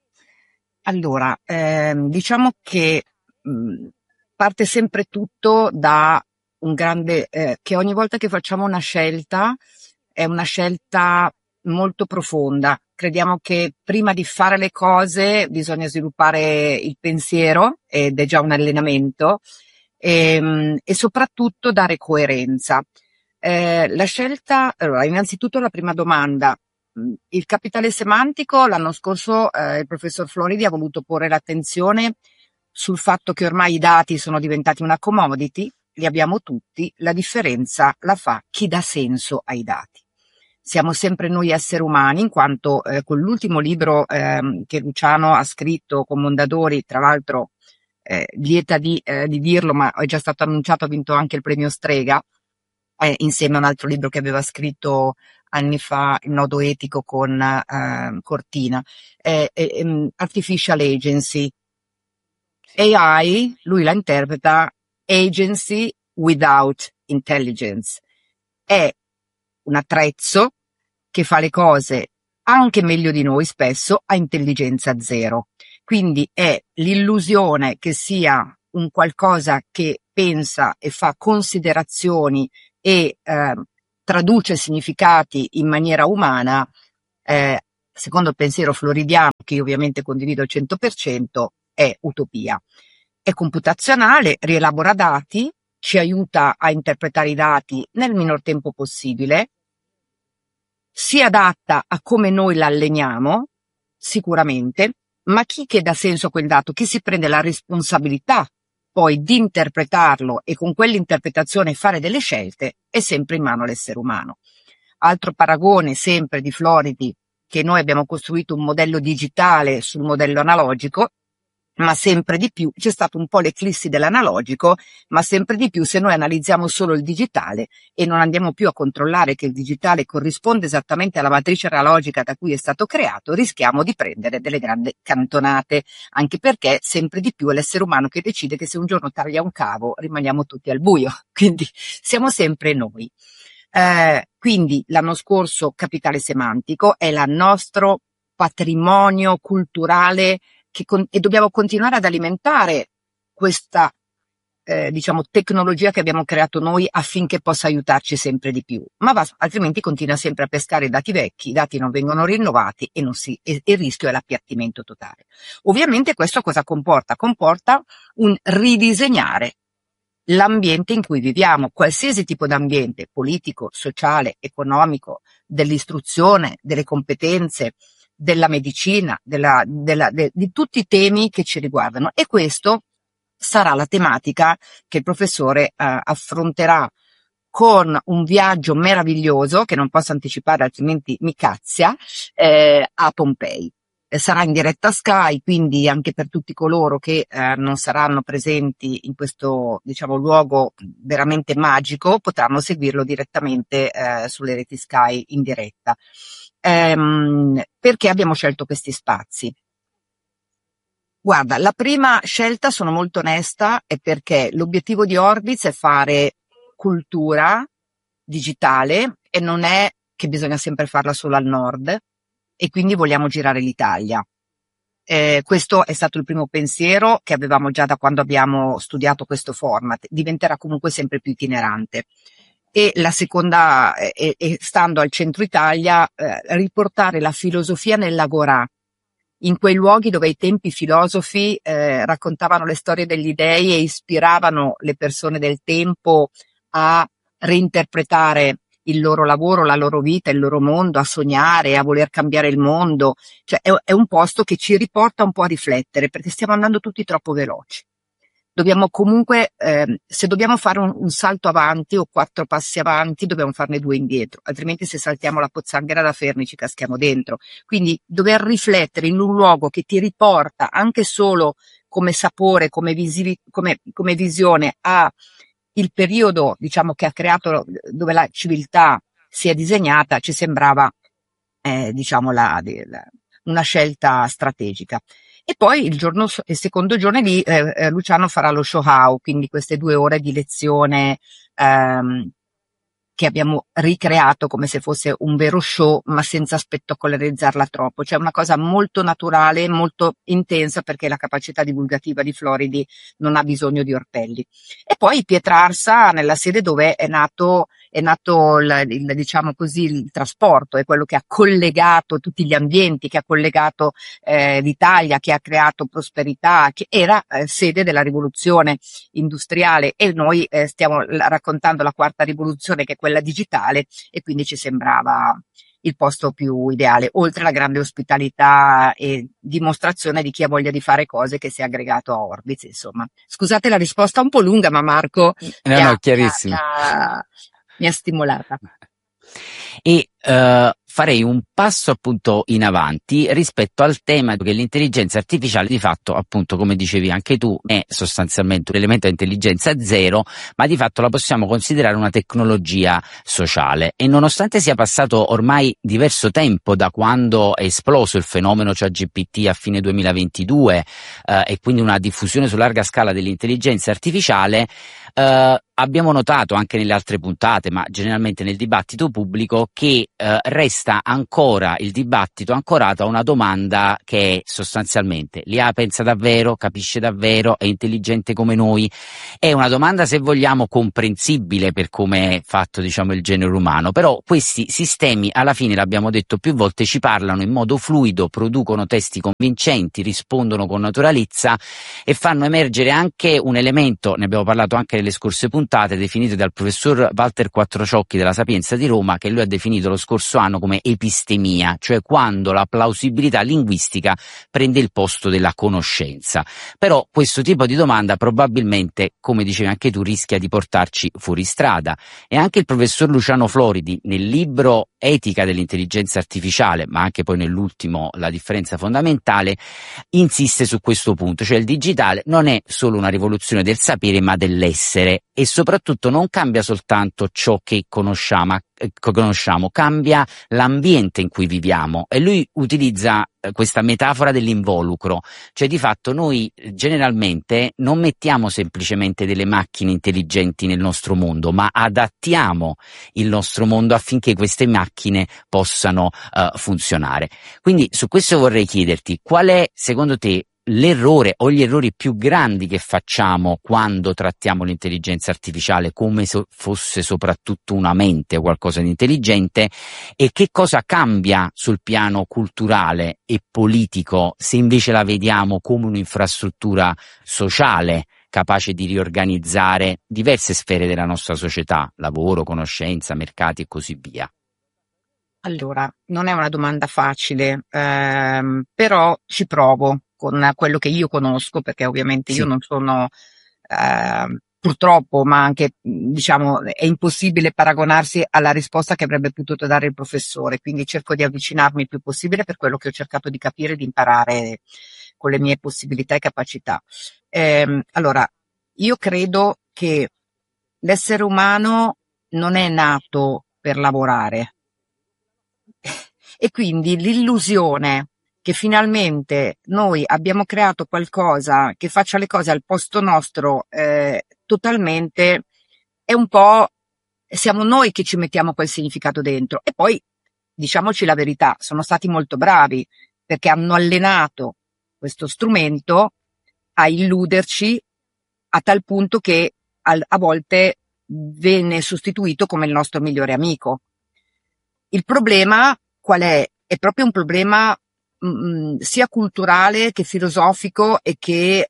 Allora, diciamo che parte sempre tutto da un grande, che ogni volta che facciamo una scelta è una scelta molto profonda. Crediamo che prima di fare le cose bisogna sviluppare il pensiero, ed è già un allenamento, e soprattutto dare coerenza. La scelta, allora, innanzitutto la prima domanda. Il capitale semantico, l'anno scorso il professor Floridi ha voluto porre l'attenzione sul fatto che ormai i dati sono diventati una commodity, li abbiamo tutti, la differenza la fa chi dà senso ai dati. Siamo sempre noi esseri umani, in quanto con l'ultimo libro che Luciano ha scritto con Mondadori, tra l'altro lieta di dirlo, ma è già stato annunciato, ha vinto anche il premio Strega, insieme a un altro libro che aveva scritto anni fa, Il nodo etico con Cortina, Artificial Agency. AI, lui la interpreta agency without intelligence. È un attrezzo che fa le cose anche meglio di noi spesso, ha intelligenza zero. Quindi è l'illusione che sia un qualcosa che pensa e fa considerazioni e traduce significati in maniera umana, secondo il pensiero floridiano, che io ovviamente condivido al 100%, è utopia. È computazionale, rielabora dati, ci aiuta a interpretare i dati nel minor tempo possibile, si adatta a come noi l'alleniamo, sicuramente, ma chi che dà senso a quel dato, chi si prende la responsabilità poi di interpretarlo e con quell'interpretazione fare delle scelte, è sempre in mano all'essere umano. Altro paragone sempre di Floridi, che noi abbiamo costruito un modello digitale sul modello analogico, ma sempre di più c'è stato un po' l'eclissi dell'analogico, ma sempre di più se noi analizziamo solo il digitale e non andiamo più a controllare che il digitale corrisponde esattamente alla matrice analogica da cui è stato creato, rischiamo di prendere delle grandi cantonate, anche perché sempre di più è l'essere umano che decide che se un giorno taglia un cavo rimaniamo tutti al buio, quindi siamo sempre noi. Quindi l'anno scorso Capitale Semantico è il nostro patrimonio culturale e dobbiamo continuare ad alimentare questa tecnologia che abbiamo creato noi affinché possa aiutarci sempre di più, ma altrimenti continua sempre a pescare i dati vecchi, i dati non vengono rinnovati e il rischio è l'appiattimento totale. Ovviamente questo cosa comporta? Comporta un ridisegnare l'ambiente in cui viviamo, qualsiasi tipo di ambiente, politico, sociale, economico, dell'istruzione, delle competenze, della medicina, di tutti i temi che ci riguardano, e questo sarà la tematica che il professore affronterà con un viaggio meraviglioso che non posso anticipare altrimenti mi cazzia, a Pompei. Sarà in diretta Sky, quindi anche per tutti coloro che non saranno presenti in questo luogo veramente magico potranno seguirlo direttamente sulle reti Sky in diretta. Perché abbiamo scelto questi spazi? Guarda, la prima scelta, sono molto onesta, è perché l'obiettivo di Orbitz è fare cultura digitale e non è che bisogna sempre farla solo al nord, e quindi vogliamo girare l'Italia. Questo è stato il primo pensiero che avevamo già da quando abbiamo studiato questo format, diventerà comunque sempre più itinerante. E la seconda, stando al centro Italia, riportare la filosofia nell'agorà, in quei luoghi dove ai tempi i filosofi raccontavano le storie degli dei e ispiravano le persone del tempo a reinterpretare il loro lavoro, la loro vita, il loro mondo, a sognare, a voler cambiare il mondo. Cioè è un posto che ci riporta un po' a riflettere, perché stiamo andando tutti troppo veloci. Dobbiamo comunque, se dobbiamo fare un salto avanti o 4 passi avanti, dobbiamo farne 2 indietro, altrimenti se saltiamo la pozzanghera da Fermi ci caschiamo dentro. Quindi dover riflettere in un luogo che ti riporta anche solo come sapore, come visione a il periodo, che ha creato, dove la civiltà si è disegnata, ci sembrava, una scelta strategica. E poi il secondo giorno lì, Luciano farà lo show how, quindi queste 2 ore di lezione, che abbiamo ricreato come se fosse un vero show, ma senza spettacolarizzarla troppo. Cioè una cosa molto naturale, molto intensa, perché la capacità divulgativa di Floridi non ha bisogno di orpelli. E poi Pietrarsa, nella sede dove è nato il trasporto, è quello che ha collegato tutti gli ambienti, che ha collegato l'Italia, che ha creato prosperità, che era sede della rivoluzione industriale, e noi stiamo raccontando la 4ª rivoluzione, che è quella digitale, e quindi ci sembrava il posto più ideale, oltre alla grande ospitalità e dimostrazione di chi ha voglia di fare cose, che si è aggregato a Orbitz, insomma. Scusate la risposta un po' lunga, ma Marco chiarissimo. Mi ha stimolata. E farei un passo appunto in avanti rispetto al tema che l'intelligenza artificiale di fatto, appunto, come dicevi anche tu, è sostanzialmente un elemento a intelligenza zero, ma di fatto la possiamo considerare una tecnologia sociale. E nonostante sia passato ormai diverso tempo da quando è esploso il fenomeno ChatGPT a fine 2022 e quindi una diffusione su larga scala dell'intelligenza artificiale, abbiamo notato anche nelle altre puntate, ma generalmente nel dibattito pubblico, che resta ancora il dibattito ancorato a una domanda che è sostanzialmente: l'IA pensa davvero, capisce davvero, è intelligente come noi? È una domanda, se vogliamo, comprensibile per come è fatto, diciamo, il genere umano, però questi sistemi, alla fine, l'abbiamo detto più volte, ci parlano in modo fluido, producono testi convincenti, rispondono con naturalezza e fanno emergere anche un elemento, ne abbiamo parlato anche nelle scorse puntate, definite dal professor Walter Quattrociocchi della Sapienza di Roma, che lui ha definito lo scorso anno come epistemia, cioè quando la plausibilità linguistica prende il posto della conoscenza. Però questo tipo di domanda probabilmente, come dicevi anche tu, rischia di portarci fuori strada, e anche il professor Luciano Floridi nel libro Etica dell'intelligenza artificiale, ma anche poi nell'ultimo La differenza fondamentale, insiste su questo punto, cioè il digitale non è solo una rivoluzione del sapere ma dell'essere, e soprattutto non cambia soltanto ciò che conosciamo, cambia l'ambiente in cui viviamo, e lui utilizza questa metafora dell'involucro, cioè di fatto noi generalmente non mettiamo semplicemente delle macchine intelligenti nel nostro mondo, ma adattiamo il nostro mondo affinché queste macchine possano funzionare. Quindi su questo vorrei chiederti: qual è secondo te l'errore o gli errori più grandi che facciamo quando trattiamo l'intelligenza artificiale come se fosse soprattutto una mente o qualcosa di intelligente, e che cosa cambia sul piano culturale e politico se invece la vediamo come un'infrastruttura sociale capace di riorganizzare diverse sfere della nostra società: lavoro, conoscenza, mercati e così via? Allora, non è una domanda facile, però ci provo con quello che io conosco, perché ovviamente io non sono, purtroppo, ma anche, diciamo, è impossibile paragonarsi alla risposta che avrebbe potuto dare il professore, quindi cerco di avvicinarmi il più possibile per quello che ho cercato di capire e di imparare con le mie possibilità e capacità. Allora, io credo che l'essere umano non è nato per lavorare. E quindi l'illusione che finalmente noi abbiamo creato qualcosa che faccia le cose al posto nostro totalmente, è un po', siamo noi che ci mettiamo quel significato dentro. E poi, diciamoci la verità, sono stati molto bravi, perché hanno allenato questo strumento a illuderci a tal punto che a volte venne sostituito come il nostro migliore amico. Il problema qual è? È proprio un problema sia culturale che filosofico e che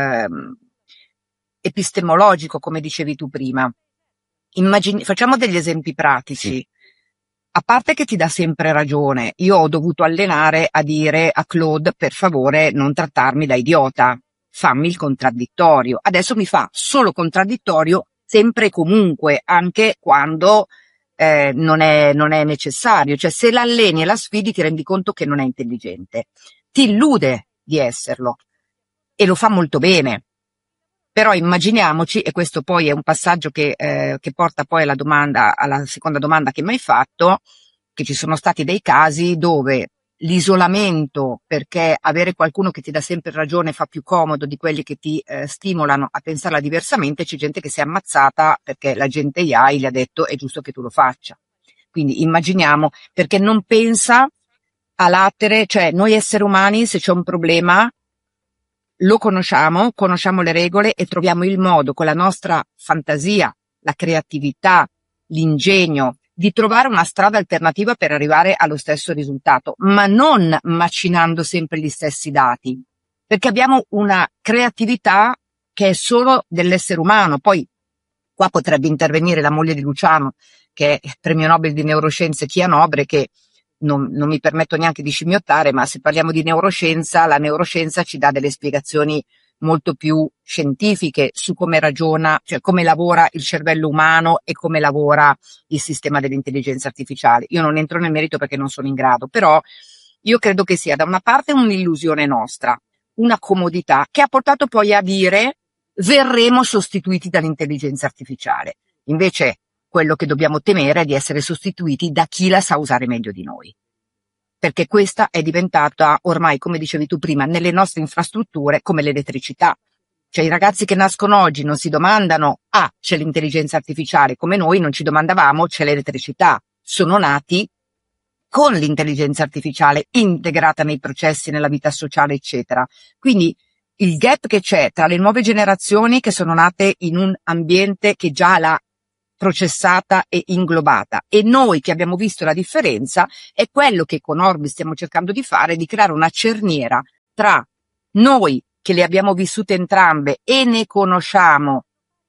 epistemologico, come dicevi tu prima. Facciamo degli esempi pratici. Sì. A parte che ti dà sempre ragione, io ho dovuto allenare a dire a Claude: per favore non trattarmi da idiota, fammi il contraddittorio. Adesso mi fa solo contraddittorio sempre e comunque, anche quando non è necessario. Cioè, se l'alleni e la sfidi ti rendi conto che non è intelligente, ti illude di esserlo e lo fa molto bene. Però immaginiamoci, e questo poi è un passaggio che porta poi alla seconda domanda che mi hai fatto, che ci sono stati dei casi dove l'isolamento, perché avere qualcuno che ti dà sempre ragione fa più comodo di quelli che ti stimolano a pensarla diversamente, c'è gente che si è ammazzata perché la gente AI gli ha detto: è giusto che tu lo faccia. Quindi immaginiamo, perché non pensa a latere, cioè noi esseri umani, se c'è un problema lo conosciamo le regole e troviamo il modo, con la nostra fantasia, la creatività, l'ingegno, di trovare una strada alternativa per arrivare allo stesso risultato, ma non macinando sempre gli stessi dati, perché abbiamo una creatività che è solo dell'essere umano. Poi qua potrebbe intervenire la moglie di Luciano, che è premio Nobel di neuroscienze, Tia Nobre, che non mi permetto neanche di scimmiottare, ma se parliamo di neuroscienza, la neuroscienza ci dà delle spiegazioni molto più scientifiche su come ragiona, cioè come lavora il cervello umano e come lavora il sistema dell'intelligenza artificiale. Io non entro nel merito perché non sono in grado, però io credo che sia da una parte un'illusione nostra, una comodità che ha portato poi a dire: verremo sostituiti dall'intelligenza artificiale. Invece quello che dobbiamo temere è di essere sostituiti da chi la sa usare meglio di noi. Perché questa è diventata ormai, come dicevi tu prima, nelle nostre infrastrutture come l'elettricità. Cioè i ragazzi che nascono oggi non si domandano, c'è l'intelligenza artificiale, come noi non ci domandavamo, c'è l'elettricità. Sono nati con l'intelligenza artificiale integrata nei processi, nella vita sociale, eccetera. Quindi il gap che c'è tra le nuove generazioni che sono nate in un ambiente che già l'ha processata e inglobata, e noi che abbiamo visto la differenza, è quello che con Orbis stiamo cercando di fare, di creare una cerniera tra noi che le abbiamo vissute entrambe e ne conosciamo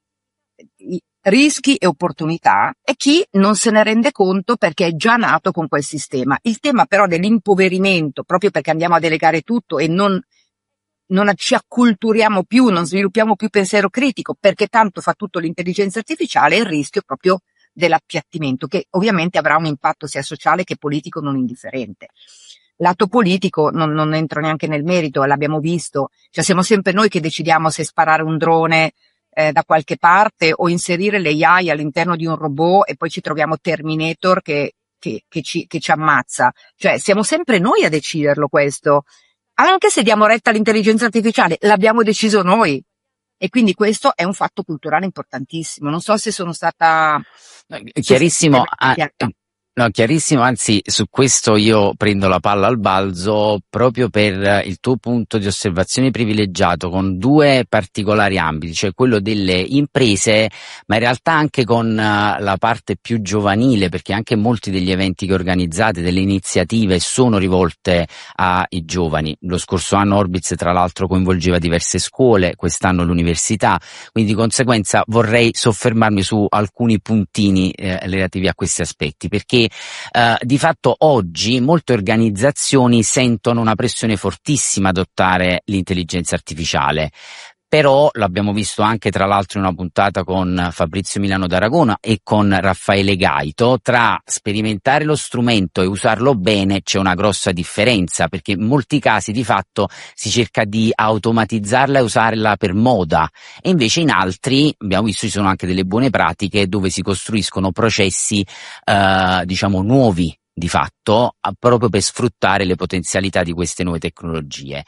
i rischi e opportunità, e chi non se ne rende conto perché è già nato con quel sistema. Il tema però dell'impoverimento, proprio perché andiamo a delegare tutto e non ci acculturiamo più, non sviluppiamo più pensiero critico, perché tanto fa tutto l'intelligenza artificiale, è il rischio proprio dell'appiattimento, che ovviamente avrà un impatto sia sociale che politico non indifferente. Lato politico non entro neanche nel merito, l'abbiamo visto, cioè siamo sempre noi che decidiamo se sparare un drone da qualche parte o inserire l'AI all'interno di un robot, e poi ci troviamo Terminator che ci ammazza. Cioè siamo sempre noi a deciderlo questo. Anche se diamo retta all'intelligenza artificiale, l'abbiamo deciso noi. E quindi questo è un fatto culturale importantissimo. Non so se sono stata chiarissimo. chiara. No, chiarissimo, anzi su questo io prendo la palla al balzo proprio per il tuo punto di osservazione privilegiato con due particolari ambiti, cioè quello delle imprese, ma in realtà anche con la parte più giovanile, perché anche molti degli eventi che organizzate, delle iniziative sono rivolte ai giovani. Lo scorso anno Orbis tra l'altro coinvolgeva diverse scuole, quest'anno l'università, quindi di conseguenza vorrei soffermarmi su alcuni puntini relativi a questi aspetti, perché di fatto oggi molte organizzazioni sentono una pressione fortissima ad adottare l'intelligenza artificiale. Però l'abbiamo visto anche tra l'altro in una puntata con Fabrizio Milano d'Aragona e con Raffaele Gaito, tra sperimentare lo strumento e usarlo bene c'è una grossa differenza, perché in molti casi di fatto si cerca di automatizzarla e usarla per moda, e invece in altri abbiamo visto ci sono anche delle buone pratiche dove si costruiscono processi diciamo nuovi di fatto, proprio per sfruttare le potenzialità di queste nuove tecnologie.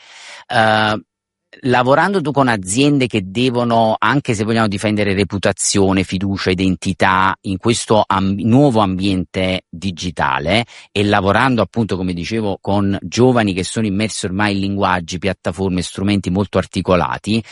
Lavorando tu con aziende che devono, anche se vogliamo difendere reputazione, fiducia, identità in questo nuovo ambiente digitale, e lavorando appunto, come dicevo, con giovani che sono immersi ormai in linguaggi, piattaforme, strumenti molto articolati,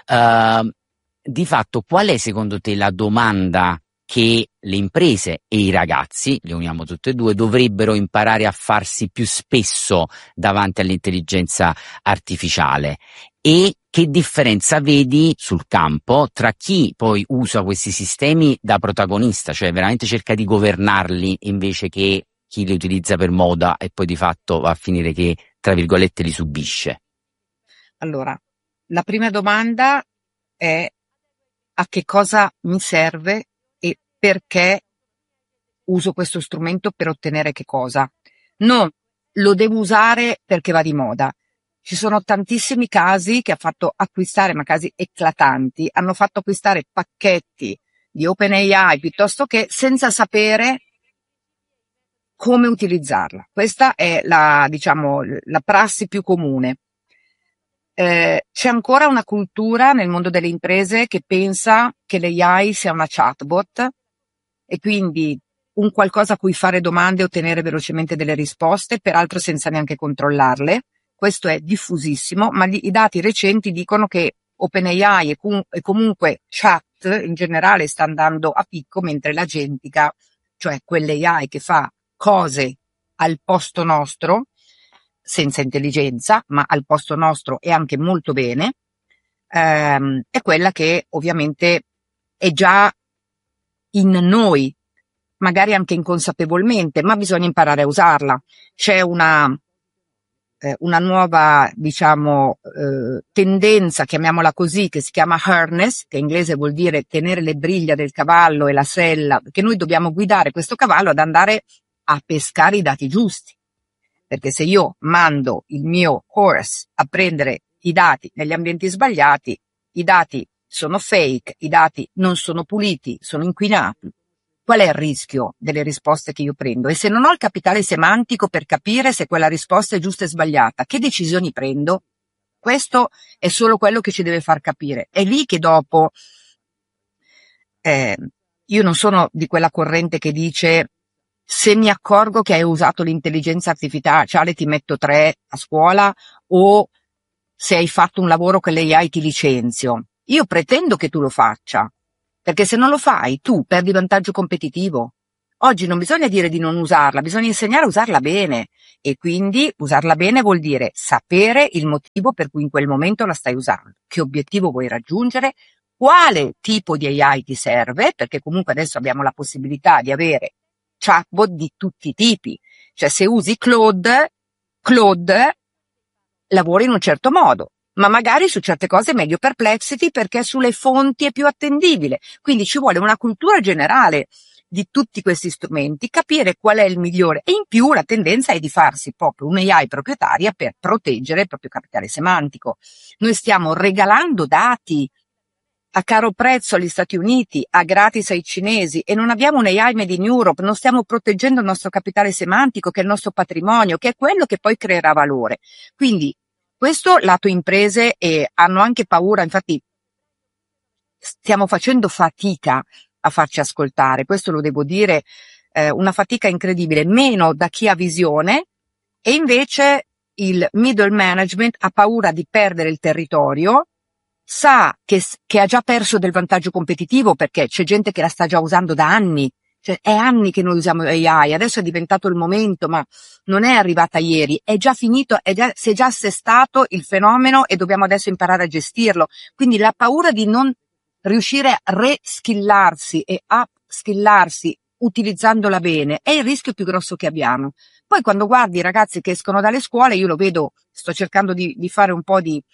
di fatto qual è secondo te la domanda che le imprese e i ragazzi, le uniamo tutte e due, dovrebbero imparare a farsi più spesso davanti all'intelligenza artificiale? E che differenza vedi sul campo tra chi poi usa questi sistemi da protagonista, cioè veramente cerca di governarli, invece che chi li utilizza per moda e poi di fatto va a finire che, tra virgolette, li subisce? Allora, la prima domanda è: a che cosa mi serve e perché uso questo strumento, per ottenere che cosa? Non lo devo usare perché va di moda. Ci sono tantissimi casi che ha fatto acquistare, ma casi eclatanti, hanno fatto acquistare pacchetti di OpenAI piuttosto che senza sapere come utilizzarla. Questa è la prassi più comune. C'è ancora una cultura nel mondo delle imprese che pensa che l'AI sia una chatbot e quindi un qualcosa a cui fare domande e ottenere velocemente delle risposte, peraltro senza neanche controllarle. Questo è diffusissimo, ma i dati recenti dicono che OpenAI e comunque chat in generale sta andando a picco, mentre l'agentica, cioè quell'AI che fa cose al posto nostro, senza intelligenza, ma al posto nostro e anche molto bene, è quella che ovviamente è già in noi, magari anche inconsapevolmente, ma bisogna imparare a usarla. C'è una nuova, tendenza, chiamiamola così, che si chiama harness, che in inglese vuol dire tenere le briglia del cavallo e la sella, perché noi dobbiamo guidare questo cavallo ad andare a pescare i dati giusti. Perché se io mando il mio horse a prendere i dati negli ambienti sbagliati, i dati sono fake, i dati non sono puliti, sono inquinati. Qual è il rischio delle risposte che io prendo? E se non ho il capitale semantico per capire se quella risposta è giusta e sbagliata, che decisioni prendo? Questo è solo quello che ci deve far capire. È lì che dopo, io non sono di quella corrente che dice se mi accorgo che hai usato l'intelligenza artificiale ti metto 3 a scuola, o se hai fatto un lavoro con l'AI ti licenzio. Io pretendo che tu lo faccia, perché se non lo fai tu perdi vantaggio competitivo. Oggi non bisogna dire di non usarla, bisogna insegnare a usarla bene, e quindi usarla bene vuol dire sapere il motivo per cui in quel momento la stai usando, che obiettivo vuoi raggiungere, quale tipo di AI ti serve, perché comunque adesso abbiamo la possibilità di avere chatbot di tutti i tipi. Cioè se usi Claude lavori in un certo modo, ma magari su certe cose è meglio Perplexity perché sulle fonti è più attendibile. Quindi ci vuole una cultura generale di tutti questi strumenti, capire qual è il migliore, e in più la tendenza è di farsi proprio un'AI proprietaria per proteggere il proprio capitale semantico. Noi stiamo regalando dati a caro prezzo agli Stati Uniti, a gratis ai cinesi, e non abbiamo un AI made in Europe, non stiamo proteggendo il nostro capitale semantico, che è il nostro patrimonio, che è quello che poi creerà valore. Quindi questo lato imprese, e hanno anche paura, infatti stiamo facendo fatica a farci ascoltare, questo lo devo dire, una fatica incredibile, meno da chi ha visione, e invece il middle management ha paura di perdere il territorio, sa che ha già perso del vantaggio competitivo perché c'è gente che la sta già usando da anni, cioè è anni che noi usiamo AI, adesso è diventato il momento, ma non è arrivata ieri, è già finito, si è già assestato il fenomeno e dobbiamo adesso imparare a gestirlo. Quindi la paura di non riuscire a reskillarsi e upskillarsi utilizzandola bene è il rischio più grosso che abbiamo. Poi quando guardi i ragazzi che escono dalle scuole, io lo vedo, sto cercando di fare un po' di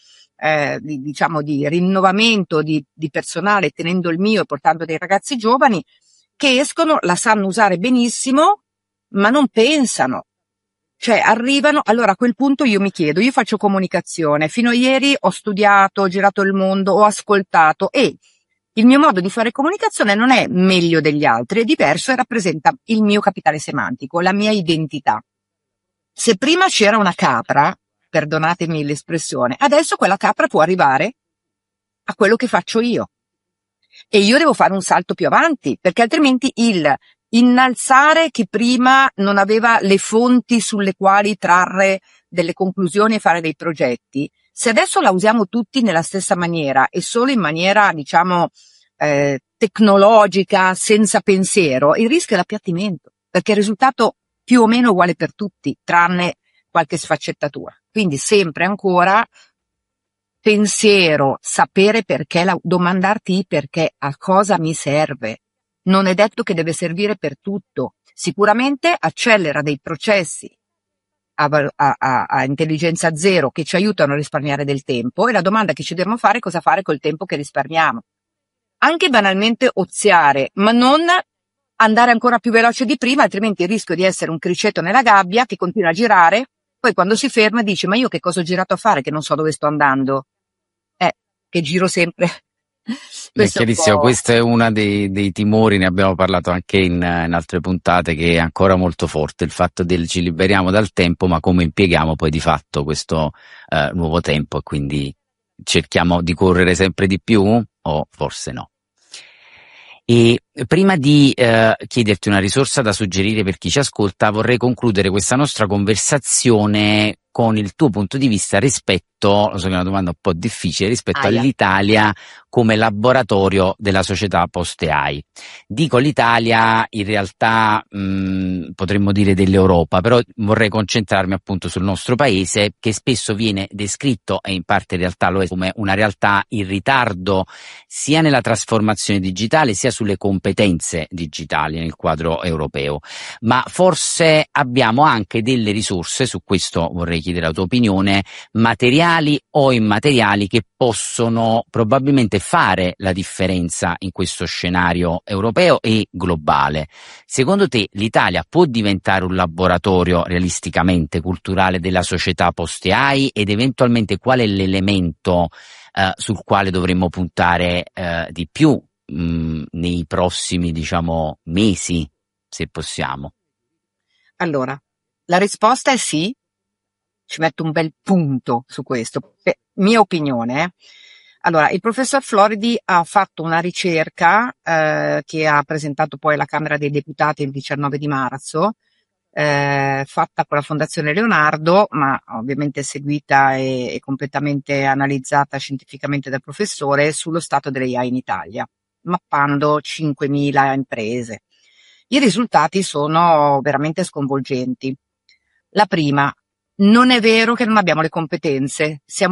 rinnovamento di personale, tenendo il mio e portando dei ragazzi giovani che escono, la sanno usare benissimo, ma non pensano. Cioè arrivano, allora a quel punto io mi chiedo, io faccio comunicazione, fino a ieri ho studiato, ho girato il mondo, ho ascoltato, e il mio modo di fare comunicazione non è meglio degli altri, è diverso e rappresenta il mio capitale semantico, la mia identità. Se prima c'era una capra, perdonatemi l'espressione, adesso quella capra può arrivare a quello che faccio io. E io devo fare un salto più avanti, perché altrimenti il innalzare chi prima non aveva le fonti sulle quali trarre delle conclusioni e fare dei progetti, se adesso la usiamo tutti nella stessa maniera e solo in maniera, tecnologica, senza pensiero, il rischio è l'appiattimento, perché il risultato più o meno uguale per tutti, tranne qualche sfaccettatura. Quindi sempre ancora pensiero, sapere perché, domandarti perché, a cosa mi serve. Non è detto che deve servire per tutto. Sicuramente accelera dei processi a intelligenza zero che ci aiutano a risparmiare del tempo, e la domanda che ci dobbiamo fare è cosa fare col tempo che risparmiamo. Anche banalmente oziare, ma non andare ancora più veloce di prima, altrimenti il rischio di essere un criceto nella gabbia che continua a girare, poi quando si ferma dice ma io che cosa ho girato a fare che non so dove sto andando? Che giro sempre. È chiarissimo, questo è uno dei timori, ne abbiamo parlato anche in altre puntate, che è ancora molto forte, il fatto del ci liberiamo dal tempo, ma come impieghiamo poi di fatto questo nuovo tempo, e quindi cerchiamo di correre sempre di più, o forse no. E prima di chiederti una risorsa da suggerire per chi ci ascolta, vorrei concludere questa nostra conversazione con il tuo punto di vista rispetto, lo so che è una domanda un po' difficile, rispetto all'Italia come laboratorio della società post-AI. Dico l'Italia, in realtà potremmo dire dell'Europa, però vorrei concentrarmi appunto sul nostro paese, che spesso viene descritto, e in parte in realtà lo è, come una realtà in ritardo sia nella trasformazione digitale sia sulle competenze digitali nel quadro europeo. Ma forse abbiamo anche delle risorse, su questo vorrei chiedere la tua opinione, materiali o immateriali, che possono probabilmente fare la differenza in questo scenario europeo e globale. Secondo te l'Italia può diventare un laboratorio realisticamente culturale della società post-AI, ed eventualmente qual è l'elemento sul quale dovremmo puntare di più nei prossimi, mesi, se possiamo? Allora, la risposta è sì, ci metto un bel punto su questo, mia opinione. Allora, il professor Floridi ha fatto una ricerca che ha presentato poi alla Camera dei Deputati il 19 di marzo, fatta con la Fondazione Leonardo, ma ovviamente seguita e completamente analizzata scientificamente dal professore, sullo stato delle AI in Italia, mappando 5.000 imprese. I risultati sono veramente sconvolgenti. La prima, non è vero che non abbiamo le competenze, siamo